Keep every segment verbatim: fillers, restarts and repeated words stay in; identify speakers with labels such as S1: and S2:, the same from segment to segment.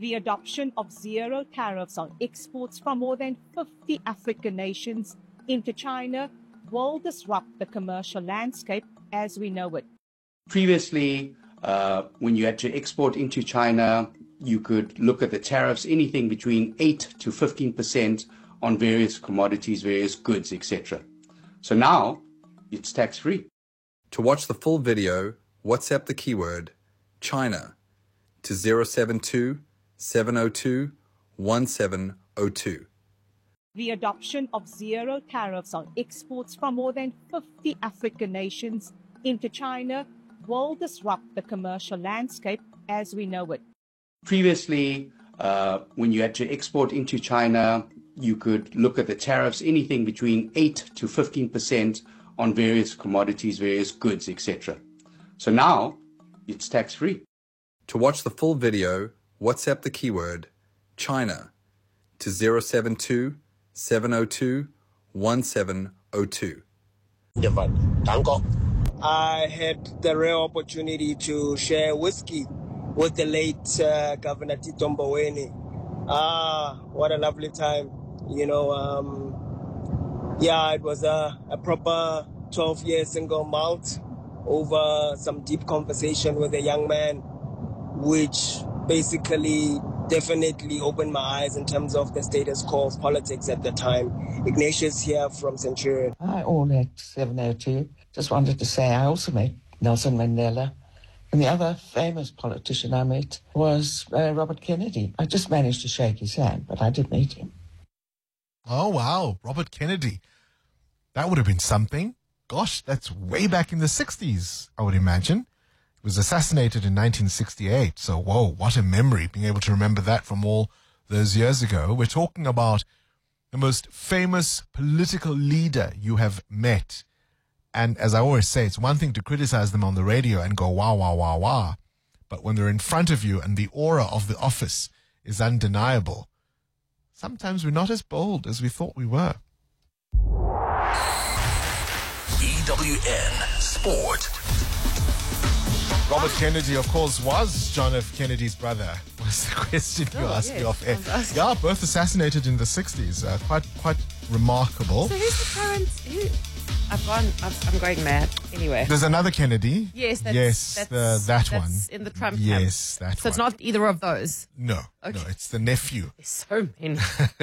S1: The adoption of zero tariffs on exports from more than fifty African nations into China will disrupt the commercial landscape as we know it.
S2: Previously, uh, when you had to export into China, you could look at the tariffs, anything between eight to fifteen percent on various commodities, various goods, et cetera. So now it's tax-free.
S3: To watch the full video, WhatsApp the keyword China to zero seven two, seven zero two, one seven zero two.
S1: The adoption of zero tariffs on exports from more than fifty African nations into China will disrupt the commercial landscape as we know it.
S2: Previously, uh, when you had to export into China, you could look at the tariffs, anything between eight to fifteen percent on various commodities, various goods, et cetera. So now it's tax-free.
S3: To watch the full video, WhatsApp the keyword China to zero seven two, seven zero two, one seven zero two.
S4: I had the rare opportunity to share whiskey with the late uh, Governor Tito Mboweni. Ah, what a lovely time. You know, um, yeah, it was a, a proper twelve-year single malt over some deep conversation with a young man, which basically definitely opened my eyes in terms of the status quo of politics at the time. Ignatius here from Centurion.
S5: I all at seven oh two. Just wanted to say I also met Nelson Mandela. And the other famous politician I met was uh, Robert Kennedy. I just managed to shake his hand, but I did meet him.
S6: Oh, wow. Robert Kennedy. That would have been something. Gosh, that's way back in the sixties, I would imagine. He was assassinated in nineteen sixty-eight. So, whoa, what a memory, being able to remember that from all those years ago. We're talking about the most famous political leader you have met. And as I always say, it's one thing to criticize them on the radio and go, wow, wow, wow, wow. But when they're in front of you and the aura of the office is undeniable, sometimes we're not as bold as we thought we were.
S7: E W N Sport.
S6: Robert Kennedy, of course, was John F. Kennedy's brother, was the question you
S8: Oh,
S6: asked
S8: yes,
S6: me off air.
S8: I was asking.
S6: Yeah, both assassinated in the sixties. Uh, quite quite remarkable.
S8: So who's the current? Who? I've gone. I've, I'm going mad. Anyway.
S6: There's another Kennedy.
S8: Yes, that's,
S6: yes,
S8: that's,
S6: the, that one.
S8: that's in the Trump camp.
S6: Yes, that
S8: So
S6: one.
S8: it's not either of those.
S6: No,
S8: Okay.
S6: no, it's the nephew.
S8: There's so many.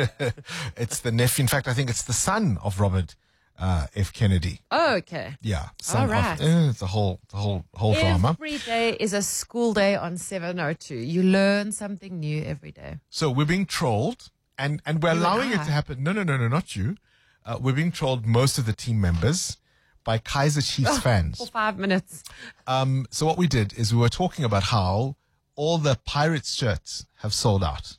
S6: It's the nephew. In fact, I think it's the son of Robert uh, F. Kennedy.
S8: Oh, okay.
S6: Yeah, son
S8: All right.
S6: of. Uh, it's a whole, the whole, whole drama.
S8: Every day is a school day on seven oh two. You learn something new every day.
S6: So we're being trolled, and, and we're
S8: You and
S6: allowing it
S8: I.
S6: to happen. No, no, no, no, not you. Uh, we're being trolled, most of the team members, by Kaiser Chiefs
S8: For
S6: fans.
S8: five minutes.
S6: Um, so what we did is we were talking about how all the Pirates shirts have sold out.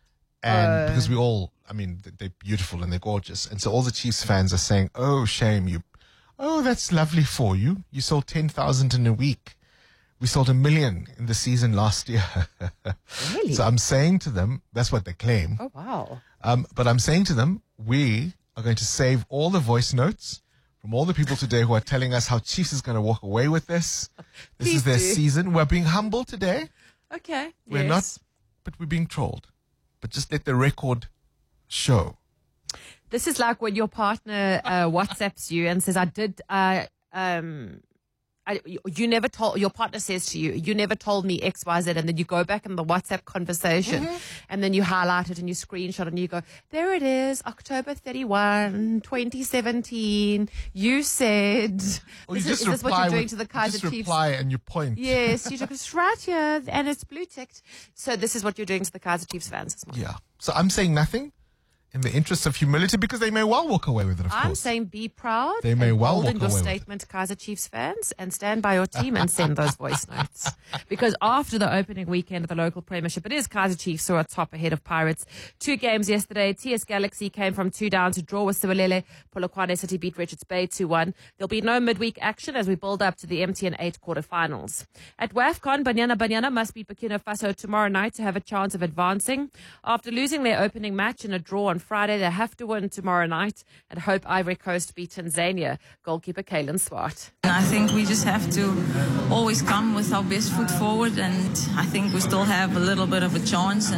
S6: And
S8: Uh.
S6: because we all, I mean, th- they're beautiful and they're gorgeous. And so all the Chiefs fans are saying, oh, shame you. Oh, that's lovely for you. You sold ten thousand in a week. We sold a million in the season last year.
S8: Really?
S6: So I'm saying to them, that's what they claim.
S8: Oh, wow.
S6: Um, but I'm saying to them, we are going to save all the voice notes from all the people today who are telling us how Chiefs is going to walk away with this. This
S8: Please
S6: is their
S8: do.
S6: season. We're being humble today.
S8: Okay.
S6: We're
S8: yes.
S6: not, but we're being trolled. But just let the record show.
S8: This is like when your partner uh, WhatsApps you and says, I did, uh, um, I, you- you never told, your partner says to you, you never told me X, Y, Z. And then you go back in the WhatsApp conversation and then you highlight it and you screenshot and you go, there it is, October thirty-first, twenty seventeen. You said,
S6: Or you
S8: this is,
S6: just
S8: is this what
S6: reply
S8: you're doing
S6: with-
S8: to the
S6: you
S8: Kaiser
S6: just
S8: Chiefs?
S6: reply and you point.
S8: Yes, you took it's right here and it's blue ticked. So this is what you're doing to the Kaiser Chiefs fans this morning.
S6: Yeah. So I'm saying nothing in the interest of humility because they may well walk away with it, of
S8: I'm
S6: course.
S8: saying be proud.
S6: They may
S8: and
S6: well
S8: bold in
S6: walk
S8: your
S6: away with it.
S8: statement, Kaiser Chiefs fans, and stand by your team and send those voice notes. Because after the opening weekend of the local premiership, it is Kaiser Chiefs who are top ahead of Pirates. Two games yesterday. T S Galaxy came from two down to draw with Siwalele. Polokwane City beat Richards Bay two one. There'll be no midweek action as we build up to the M T N eight quarterfinals. At WAFCON, Banyana Banyana must beat Burkina Faso tomorrow night to have a chance of advancing. After losing their opening match in a draw on Friday, they have to win tomorrow night and hope Ivory Coast beat Tanzania. Goalkeeper Kaylin Swart.
S9: I think we just have to always come with our best foot forward, and I think we still have a little bit of a chance.